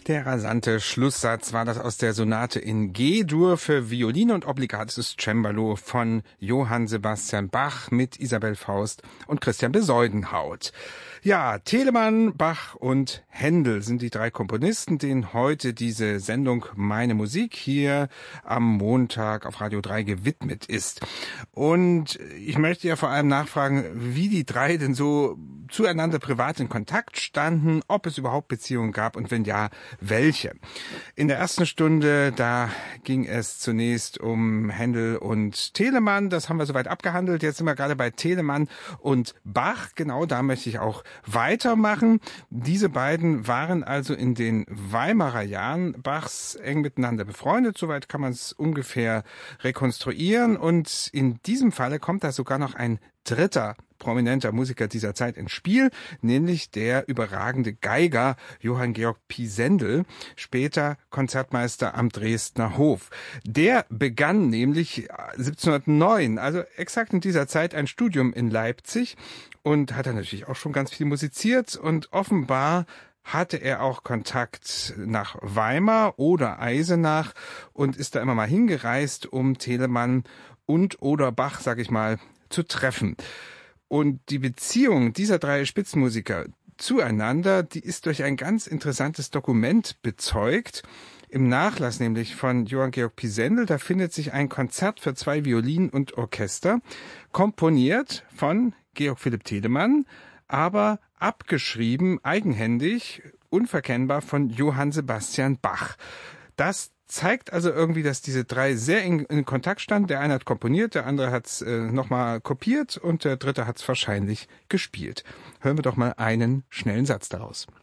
Der rasante Schlusssatz war das aus der Sonate in G-Dur für Violine und obligates Cembalo von Johann Sebastian Bach mit Isabel Faust und Christian Besoldenhaut. Ja, Telemann, Bach und Händel sind die drei Komponisten, denen heute diese Sendung Meine Musik hier am Montag auf Radio 3 gewidmet ist. Und ich möchte ja vor allem nachfragen, wie die drei denn so zueinander privat in Kontakt standen, ob es überhaupt Beziehungen gab und wenn ja, welche. In der ersten Stunde, da ging es zunächst um Händel und Telemann, das haben wir soweit abgehandelt. Jetzt sind wir gerade bei Telemann und Bach, genau da möchte ich auch weitermachen. Diese beiden waren also in den Weimarer Jahren Bachs eng miteinander befreundet, soweit kann man es ungefähr rekonstruieren und in diesem Falle kommt da sogar noch ein dritter prominenter Musiker dieser Zeit ins Spiel, nämlich der überragende Geiger Johann Georg Pisendel, später Konzertmeister am Dresdner Hof. Der begann nämlich 1709, also exakt in dieser Zeit, ein Studium in Leipzig und hat dann natürlich auch schon ganz viel musiziert und offenbar hatte er auch Kontakt nach Weimar oder Eisenach und ist da immer mal hingereist, um Telemann und oder Bach, sag ich mal, zu treffen. Und die Beziehung dieser drei Spitzenmusiker zueinander, die ist durch ein ganz interessantes Dokument bezeugt. Im Nachlass nämlich von Johann Georg Pisendel, da findet sich ein Konzert für 2 Violinen und Orchester, komponiert von Georg Philipp Telemann, aber abgeschrieben, eigenhändig, unverkennbar von Johann Sebastian Bach. Das zeigt also irgendwie, dass diese drei sehr eng in Kontakt standen. Der eine hat komponiert, der andere hat es nochmal kopiert und der dritte hat es wahrscheinlich gespielt. Hören wir doch mal einen schnellen Satz daraus.